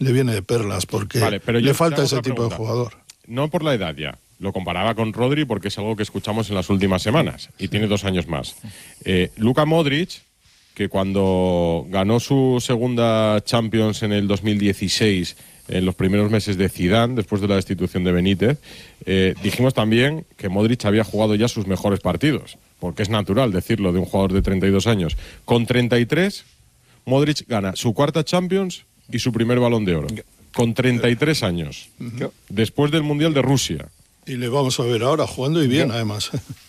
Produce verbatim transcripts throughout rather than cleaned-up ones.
le viene de perlas, porque vale, pero le yo falta ese tipo pregunta. de jugador. No por la edad ya. Lo comparaba con Rodri porque es algo que escuchamos en las últimas semanas y tiene dos años más. Eh, Luka Modric, que cuando ganó su segunda Champions en el dos mil dieciséis, en los primeros meses de Zidane, después de la destitución de Benítez, eh, dijimos también que Modric había jugado ya sus mejores partidos, porque es natural decirlo de un jugador de treinta y dos años. Con treinta y tres, Modric gana su cuarta Champions y su primer Balón de Oro. Con treinta y tres años, después del Mundial de Rusia. Y le vamos a ver ahora jugando y bien, además.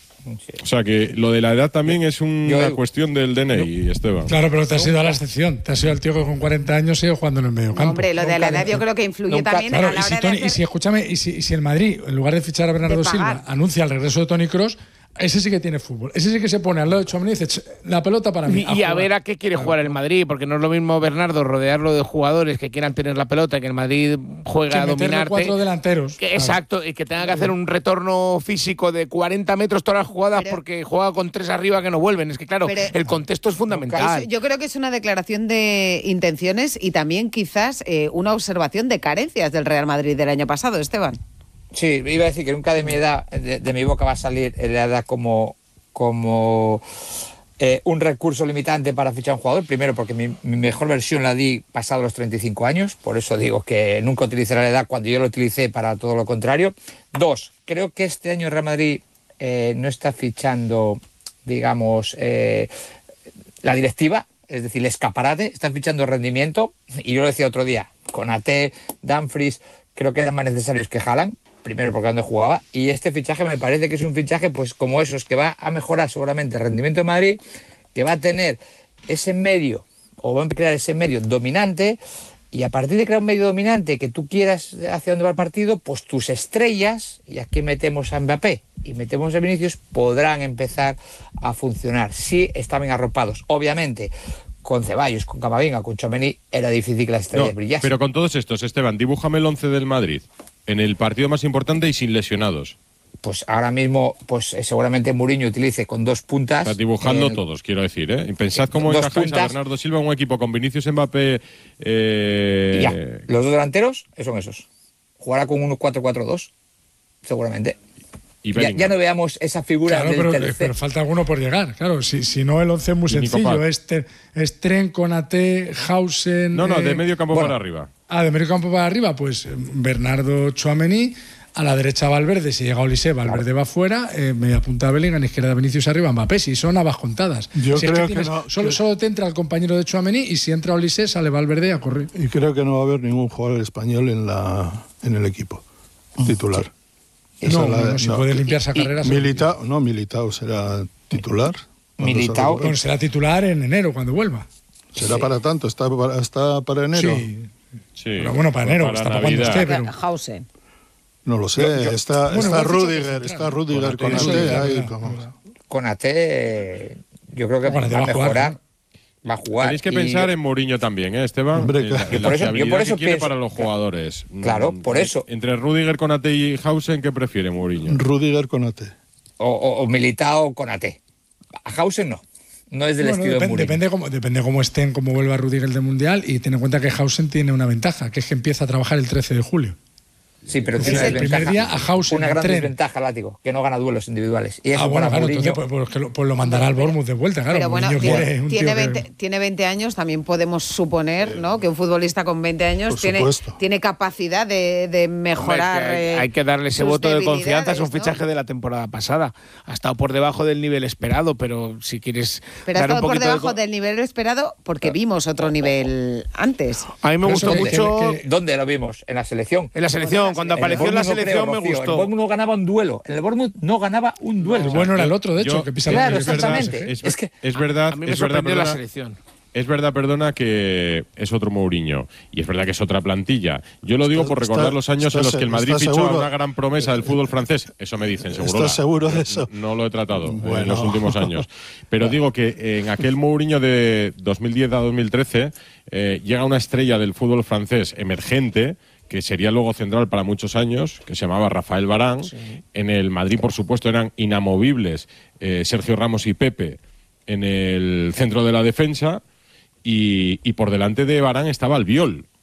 O sea que lo de la edad también es una yo, cuestión del D N I, Esteban. Claro, pero te has ido a la excepción. Te has ido al tío que con cuarenta años sigue jugando en el medio campo. No, hombre, lo de la edad yo creo que influye nunca, también claro, a la y si hora Tony, de hacer... y si, escúchame, y si, y si el Madrid, en lugar de fichar a Bernardo Silva, anuncia el regreso de Toni Kroos, ese sí que tiene fútbol. Ese sí que se pone al lado de Tchouaméni y dice, la pelota para mí. Y a, y a ver a qué quiere jugar el Madrid, porque no es lo mismo, Bernardo, rodearlo de jugadores que quieran tener la pelota, que el Madrid juega a dominarte. cuatro delanteros. Que, exacto, y que tenga que hacer un retorno físico de cuarenta metros todas las jugadas pero, porque juega con tres arriba que no vuelven. Es que claro, pero, el contexto es fundamental. Es, yo creo que es una declaración de intenciones y también quizás eh, una observación de carencias del Real Madrid del año pasado, Esteban. Sí, iba a decir que nunca de mi edad, de, de mi boca va a salir la edad como, como eh, un recurso limitante para fichar a un jugador. Primero, porque mi, mi mejor versión la di pasado los treinta y cinco años, por eso digo que nunca utilicé la edad cuando yo lo utilicé para todo lo contrario. Dos, creo que este año Real Madrid eh, no está fichando, digamos, eh, la directiva, es decir, el escaparate, están fichando rendimiento. Y yo lo decía otro día, Konaté, Dumfries, creo que eran más necesarios que Haaland. Primero porque donde jugaba, y este fichaje me parece que es un fichaje pues como esos, que va a mejorar seguramente el rendimiento de Madrid, que va a tener ese medio, o va a crear ese medio dominante, y a partir de crear un medio dominante que tú quieras hacia dónde va el partido, pues tus estrellas, y aquí metemos a Mbappé y metemos a Vinicius, podrán empezar a funcionar, si están bien arropados. Obviamente, con Ceballos, con Camavinga, con Tchouaméni, era difícil que las estrellas no, brillasen. Pero con todos estos, Esteban, dibújame el once del Madrid en el partido más importante y sin lesionados. Pues ahora mismo, pues seguramente Mourinho utilice con dos puntas. Está dibujando eh, todos, quiero decir, ¿eh? Pensad cómo encajáis puntas, a Bernardo Silva en un equipo con Vinicius, Mbappé. Eh... Ya, los dos delanteros son esos. Jugará con un cuatro cuatro dos, seguramente. Y ya, ya no veamos esa figura claro, del pero, tercer. pero falta alguno por llegar. Claro, si, si no, el once es muy sencillo. Es, es Tren, Konaté, Hausen. No, no, de eh, medio campo bueno, para arriba. Ah, de medio campo para arriba, pues Bernardo, Tchouaméni. A la derecha Valverde, si llega Olise, Valverde claro. va fuera, eh, media punta Bellingham, izquierda Vinicius arriba, Mbappé, si son habas contadas. Yo si creo es que, que tienes, no, solo, que... solo te entra el compañero de Tchouaméni y si entra Olise sale Valverde a correr. Y creo que no va a haber ningún jugador español en la en el equipo titular. Sí. No, la, no, no, si no. puede limpiarse a carreras. Militao, no, Militao será titular. Militao bueno, será titular en enero cuando vuelva. ¿Será sí. para tanto? ¿Está para, está para enero? Sí. sí. Pero bueno, para enero, para está para cuando esté. Pero... Hausen. No lo sé, yo, yo, está, bueno, está Rudiger, que, está Rudiger con Konaté ahí. Konaté, yo creo que va a mejorar. Va a jugar. Tenéis que y... pensar en Mourinho también, ¿eh, Esteban? Hombre, claro. En la, en la por eso, yo por eso que quiere pienso, para los jugadores. Claro, por eso. Entre Rudiger, Konaté y Hausen, ¿qué prefiere Mourinho? Rudiger, Konaté. O, o, o Militao, Konaté. A Hausen no. No es del bueno, estilo depende, de Mourinho. Depende cómo, depende cómo estén, cómo vuelva Rudiger del Mundial, y ten en cuenta que Hausen tiene una ventaja, que es que empieza a trabajar el trece de julio. Sí, pero tiene una el primer día a Hausen, una gran tren. desventaja, Látigo, que no gana duelos individuales. Y eso ah, bueno, para claro, Mourinho... entonces pues, pues, lo, pues lo mandará al Bournemouth de vuelta, claro. Pero bueno, tiene, quiere, un tiene, tío veinte, que... tiene veinte años, también podemos suponer, ¿no?, que un futbolista con veinte años tiene, tiene capacidad de, de mejorar. Hombre, es que hay, eh, hay que darle ese voto de confianza. Es un fichaje ¿no? de la temporada pasada. Ha estado por debajo del nivel esperado, pero si quieres. Pero ha estado un por debajo de... del nivel esperado porque vimos otro nivel antes. A mí me gustó ¿Dónde? mucho. Que, que... ¿Dónde lo vimos? En la selección. En la selección, cuando apareció en la selección me gustó. El Bournemouth no ganaba un duelo. El Bournemouth no ganaba un duelo. El bueno era el otro, de hecho, yo, que pisa Claro, es exactamente. Verdad, es, es, que es verdad. A mí me es sorprendió verdad, la selección. Es verdad, perdona, que es otro Mourinho. Y es verdad que es otra plantilla. Yo lo digo está, por recordar está, los años está, en los que el Madrid fichó a una gran promesa del fútbol francés. Eso me dicen, seguro. ¿Estás seguro de eso? No, no lo he tratado bueno. en los últimos años. Pero digo que en aquel Mourinho de dos mil diez a dos mil trece eh, llega una estrella del fútbol francés emergente, que sería luego central para muchos años, que se llamaba Rafael Varane. Sí. En el Madrid, por supuesto, eran inamovibles eh, Sergio Ramos y Pepe en el centro de la defensa, y, y por delante de Varane estaba Albiol,